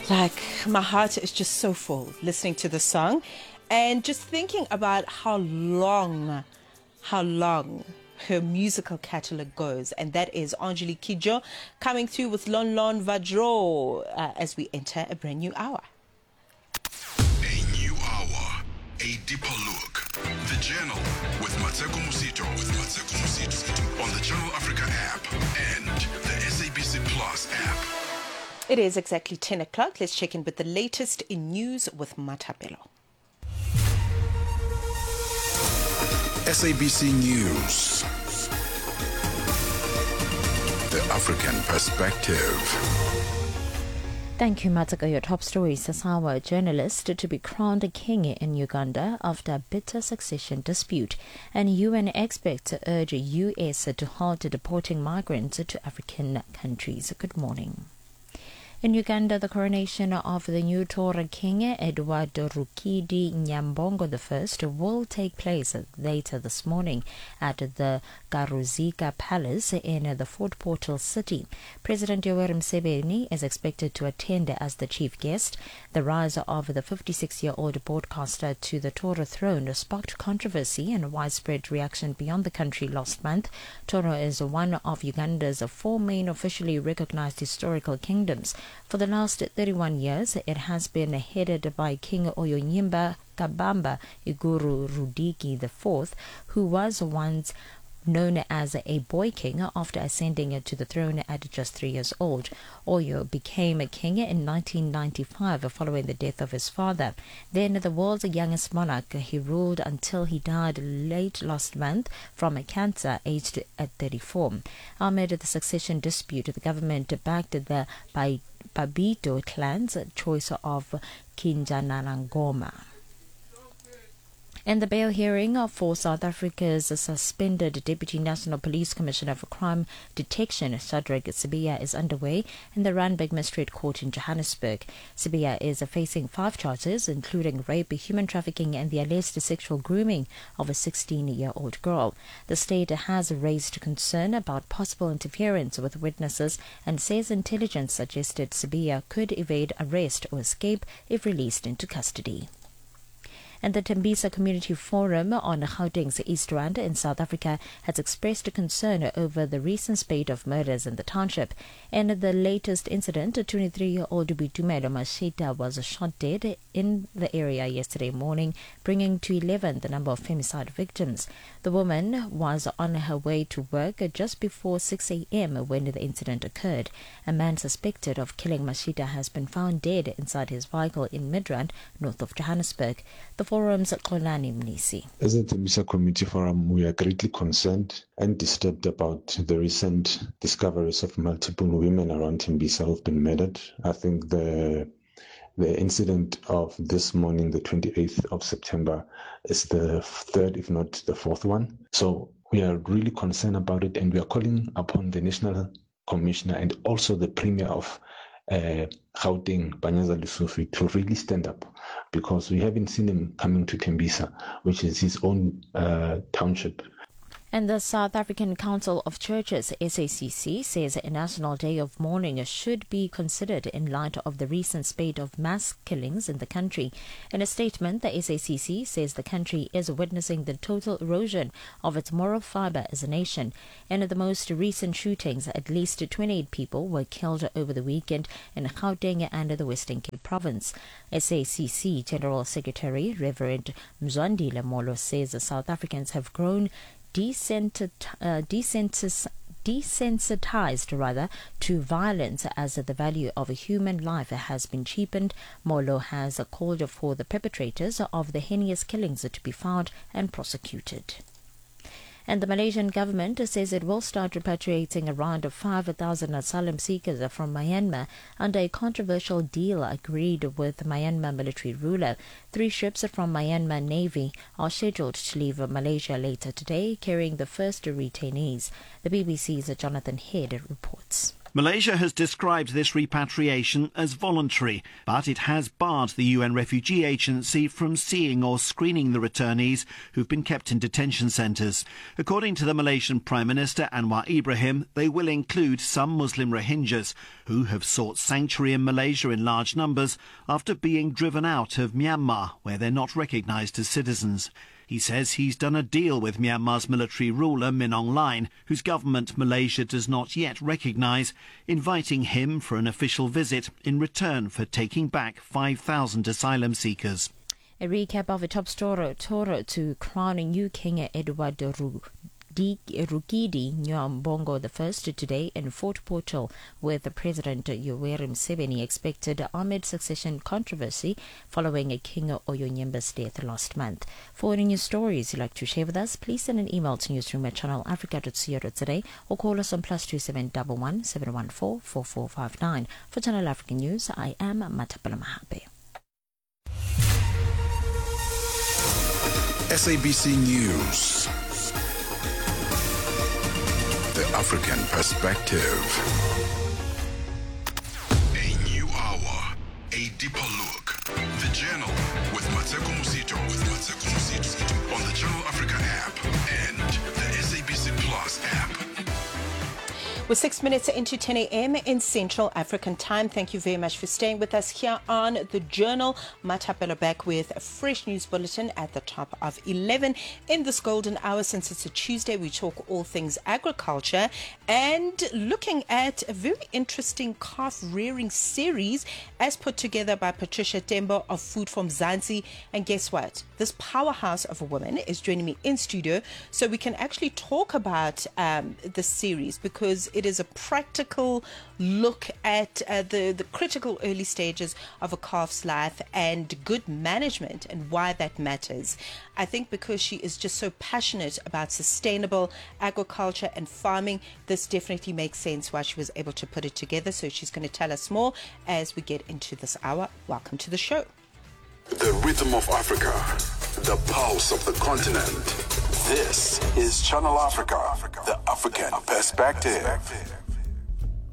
Like, my heart is just so full listening to the song and just thinking about how long her musical catalog goes. And that is Angelique Kidjo coming through with Lon Lon Vadro as we enter a brand new hour. A new hour, a deeper look. The Journal with Mateko Musito. On the Channel Africa app and the SABC Plus app. It is exactly 10 o'clock. Let's check in with the latest in news with Matapelo. SABC News. The African Perspective. Thank you, Matako. Your top story: Sasawa journalist to be crowned a king in Uganda after a bitter succession dispute, and UN experts urge US to halt deporting migrants to African countries. Good morning. In Uganda, the coronation of the new Tora King, Edward Rukidi Nyambongo I, will take place later this morning at the Garuzika Palace in the Fort Portal city. President Yoweri Museveni is expected to attend as the chief guest. The rise of the 56-year-old broadcaster to the Tora throne sparked controversy and widespread reaction beyond the country last month. Tora is one of Uganda's four main officially recognized historical kingdoms. For the last 31 years, it has been headed by King Oyonyimba Kabamba Iguru Rudiki IV, who was once known as a boy king after ascending to the throne at just 3 years old. Oyo became a king in 1995 following the death of his father. Then the world's youngest monarch, he ruled until he died late last month from a cancer aged at 34. Amid the succession dispute, the government backed the Babito clan's choice of Kinjanarangoma. And the bail hearing for South Africa's suspended Deputy National Police Commissioner for Crime Detection, Shadrack Sibiya, is underway in the Randburg Magistrate Court in Johannesburg. Sibiya is facing 5 charges, including rape, human trafficking, and the alleged sexual grooming of a 16-year-old girl. The state has raised concern about possible interference with witnesses and says intelligence suggested Sibiya could evade arrest or escape if released into custody. And the Tembisa Community Forum on Gauteng's East Rand in South Africa has expressed concern over the recent spate of murders in the township. In the latest incident, a 23-year-old Bitumelo Mashita was shot dead in the area yesterday morning, bringing to 11 the number of femicide victims. The woman was on her way to work just before 6 a.m. when the incident occurred. A man suspected of killing Mashita has been found dead inside his vehicle in Midrand, north of Johannesburg. The forum's Xolani Mnisi. As a Tembisa Community Forum, we are greatly concerned and disturbed about the recent discoveries of multiple women around Tembisa who have been murdered. I think the incident of this morning, the 28th of September, is the third, if not the fourth one. So we are really concerned about it, and we are calling upon the National Commissioner and also the Premier of Gauteng, Panyaza Lesufi, to really stand up, because we haven't seen him coming to Tembisa, which is his own township. And the South African Council of Churches, SACC, says a national day of mourning should be considered in light of the recent spate of mass killings in the country. In a statement, the SACC says the country is witnessing the total erosion of its moral fibre as a nation. In the most recent shootings, at least 28 people were killed over the weekend in Gauteng and the Western Cape Province. SACC General Secretary Reverend Mzwandile Molo says the South Africans have grown desensitized to violence as the value of a human life has been cheapened. Molo has called for the perpetrators of the heinous killings to be found and prosecuted. And the Malaysian government says it will start repatriating around 5,000 asylum seekers from Myanmar under a controversial deal agreed with Myanmar military ruler. 3 ships from Myanmar Navy are scheduled to leave Malaysia later today, carrying the first retainees. The BBC's Jonathan Head reports. Malaysia has described this repatriation as voluntary, but it has barred the UN Refugee Agency from seeing or screening the returnees who've been kept in detention centres. According to the Malaysian Prime Minister Anwar Ibrahim, they will include some Muslim Rohingyas who have sought sanctuary in Malaysia in large numbers after being driven out of Myanmar, where they're not recognised as citizens. He says he's done a deal with Myanmar's military ruler Min Aung Hlaing, whose government Malaysia does not yet recognise, inviting him for an official visit in return for taking back 5,000 asylum seekers. A recap of a top story to crowning new King Edward Rukidi Nyambongo I today in Fort Portal, with President Yoweri Museveni expected amid succession controversy following King Oyonyemba's death last month. For any news stories you'd like to share with us, please send an email to newsroom@channelafrica.co.za or call us on +2711 714 4459. For Channel Africa News, I am Matapala Mahape. SABC News. The African Perspective. A new hour, a deeper look. The Journal with Mateko Musito. On the Channel Africa app and the SABC Plus app. We're 6 minutes into 10 a.m. in Central African time. Thank you very much for staying with us here on The Journal. Matapela back with a fresh news bulletin at the top of 11. In this golden hour, since it's a Tuesday, we talk all things agriculture and looking at a very interesting calf rearing series as put together by Patricia Tembo of Food from Zanzi. And guess what? This powerhouse of a woman is joining me in studio so we can actually talk about this series, because it is a practical look at the critical early stages of a calf's life and good management and why that matters. I think because she is just so passionate about sustainable agriculture and farming, this definitely makes sense why she was able to put it together. So she's going to tell us more as we get into this hour. Welcome to the show. The rhythm of Africa, the pulse of the continent. This is Channel Africa, the African Perspective.